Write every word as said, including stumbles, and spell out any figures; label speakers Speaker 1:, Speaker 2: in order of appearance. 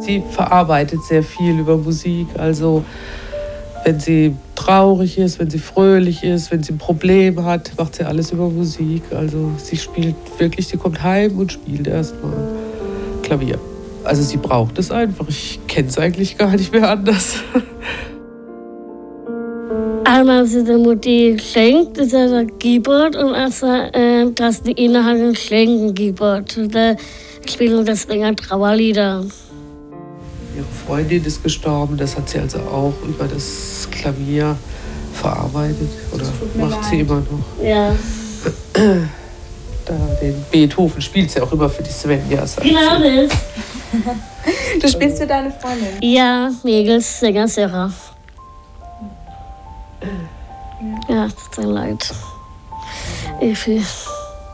Speaker 1: sie verarbeitet sehr viel über Musik. Also wenn sie traurig ist, wenn sie fröhlich ist, wenn sie ein Problem hat, macht sie alles über Musik. Also sie spielt wirklich, sie kommt heim und spielt erstmal Klavier. Also sie braucht es einfach. Ich kenne es eigentlich gar nicht mehr anders.
Speaker 2: Einmal sie der Mutti geschenkt, das ist ein Keyboard und also, äh, dass die Inhalte schenken ein Keyboard. Da spielen deswegen Trauerlieder.
Speaker 1: Ihre Freundin ist gestorben, das hat sie also auch über das Klavier verarbeitet. Oder macht sie immer noch.
Speaker 2: Ja.
Speaker 1: Da den Beethoven spielt sie auch immer für die Svenja.
Speaker 2: Genau das.
Speaker 3: Du spielst für deine Freundin?
Speaker 2: Ja, Megels Sänger Sarah. Ja, tut mir leid. Evi.